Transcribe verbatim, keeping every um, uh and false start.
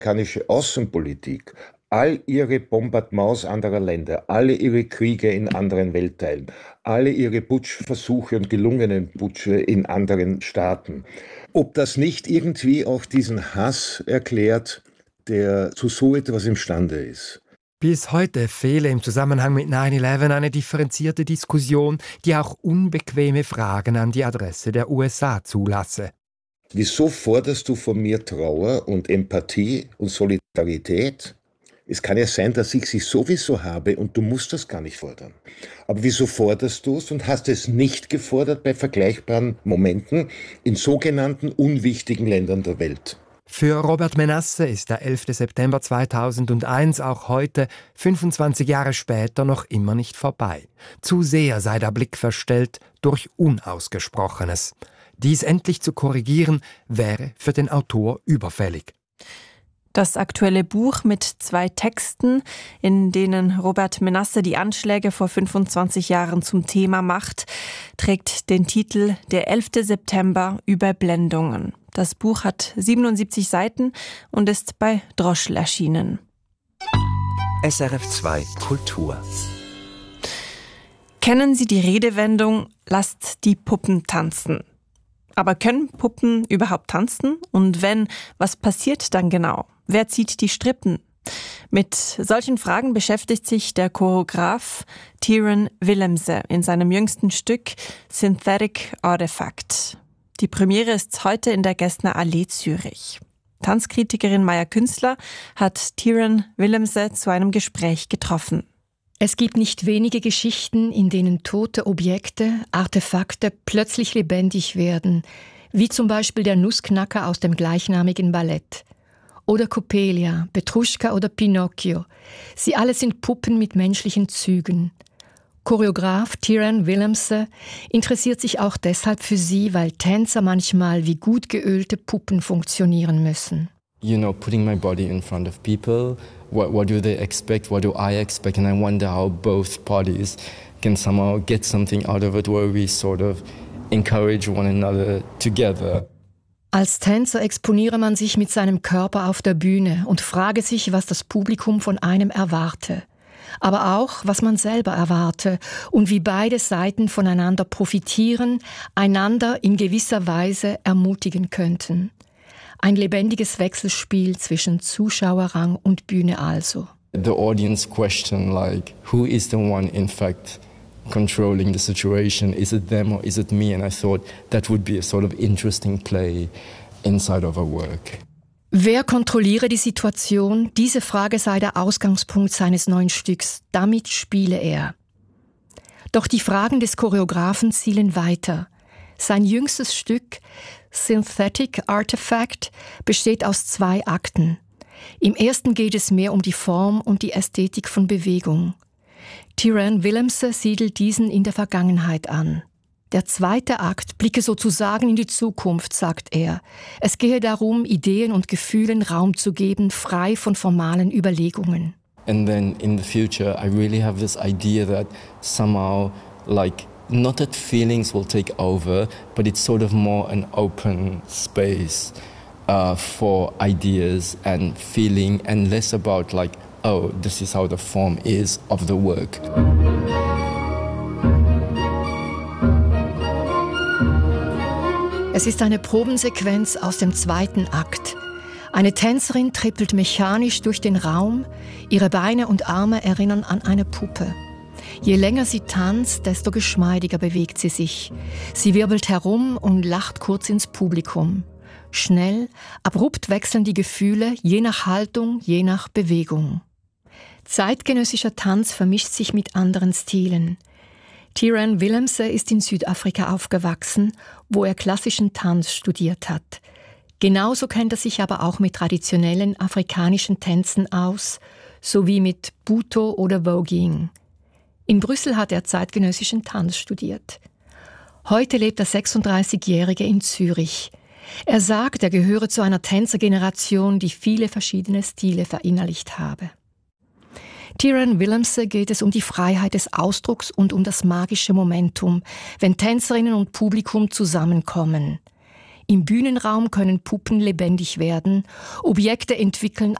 amerikanische Außenpolitik, all ihre Bombardements anderer Länder, alle ihre Kriege in anderen Weltteilen, alle ihre Putschversuche und gelungenen Putsche in anderen Staaten, ob das nicht irgendwie auch diesen Hass erklärt, der zu so etwas imstande ist. Bis heute fehle im Zusammenhang mit neun elf eine differenzierte Diskussion, die auch unbequeme Fragen an die Adresse der U S A zulasse. Wieso forderst du von mir Trauer und Empathie und Solidarität? Es kann ja sein, dass ich sie sowieso habe und du musst das gar nicht fordern. Aber wieso forderst du es und hast es nicht gefordert bei vergleichbaren Momenten in sogenannten unwichtigen Ländern der Welt? Für Robert Menasse ist der elfte September zweitausendeins auch heute, fünfundzwanzig Jahre später, noch immer nicht vorbei. Zu sehr sei der Blick verstellt durch Unausgesprochenes. Dies endlich zu korrigieren, wäre für den Autor überfällig. Das aktuelle Buch mit zwei Texten, in denen Robert Menasse die Anschläge vor fünfundzwanzig Jahren zum Thema macht, trägt den Titel Der elfte September Überblendungen. Das Buch hat siebenundsiebzig Seiten und ist bei Droschl erschienen. S R F zwei Kultur. Kennen Sie die Redewendung „Lasst die Puppen tanzen"? Aber können Puppen überhaupt tanzen? Und wenn, was passiert dann genau? Wer zieht die Strippen? Mit solchen Fragen beschäftigt sich der Choreograf Tieran Willemse in seinem jüngsten Stück Synthetic Artifact. Die Premiere ist heute in der Gessner Allee Zürich. Tanzkritikerin Maya Künstler hat Tieran Willemse zu einem Gespräch getroffen. Es gibt nicht wenige Geschichten, in denen tote Objekte, Artefakte plötzlich lebendig werden, wie zum Beispiel der Nussknacker aus dem gleichnamigen Ballett. Oder Coppelia, Petruschka oder Pinocchio. Sie alle sind Puppen mit menschlichen Zügen. Choreograf Tieran Willemse interessiert sich auch deshalb für sie, weil Tänzer manchmal wie gut geölte Puppen funktionieren müssen. You know, putting my body in front of people, what, what do they expect, what do I expect, and I wonder how both parties can somehow get something out of it where we sort of encourage one another together. Als Tänzer exponiere man sich mit seinem Körper auf der Bühne und frage sich, was das Publikum von einem erwarte. Aber auch, was man selber erwarte und wie beide Seiten voneinander profitieren, einander in gewisser Weise ermutigen könnten. Ein lebendiges Wechselspiel zwischen Zuschauerrang und Bühne also. The audience question like, who is the one in fact controlling the situation? Is it them or is it me? And I thought that would be a sort of interesting play inside of our work. Wer kontrolliere die Situation? Diese Frage sei der Ausgangspunkt seines neuen Stücks. Damit spiele er. Doch die Fragen des Choreografen zielen weiter. Sein jüngstes Stück, Synthetic Artifact, besteht aus zwei Akten. Im ersten geht es mehr um die Form und die Ästhetik von Bewegung. Tieran Willemse siedelt diesen in der Vergangenheit an. Der zweite Akt blicke sozusagen in die Zukunft, sagt er. Es gehe darum, Ideen und Gefühlen Raum zu geben, frei von formalen Überlegungen. And then in the future, I really have this idea that somehow, like, not that feelings will take over, but it's sort of more an open space uh, for ideas and feeling, and less about like, oh, this is how the form is of the work. Es ist eine Probensequenz aus dem zweiten Akt. Eine Tänzerin trippelt mechanisch durch den Raum, ihre Beine und Arme erinnern an eine Puppe. Je länger sie tanzt, desto geschmeidiger bewegt sie sich. Sie wirbelt herum und lacht kurz ins Publikum. Schnell, abrupt wechseln die Gefühle, je nach Haltung, je nach Bewegung. Zeitgenössischer Tanz vermischt sich mit anderen Stilen. Tieran Willemse ist in Südafrika aufgewachsen, wo er klassischen Tanz studiert hat. Genauso kennt er sich aber auch mit traditionellen afrikanischen Tänzen aus, sowie mit Buto oder Voguing. In Brüssel hat er zeitgenössischen Tanz studiert. Heute lebt der sechsunddreißigjährige in Zürich. Er sagt, er gehöre zu einer Tänzergeneration, die viele verschiedene Stile verinnerlicht habe. Tieran Willemse geht es um die Freiheit des Ausdrucks und um das magische Momentum, wenn Tänzerinnen und Publikum zusammenkommen. Im Bühnenraum können Puppen lebendig werden, Objekte entwickeln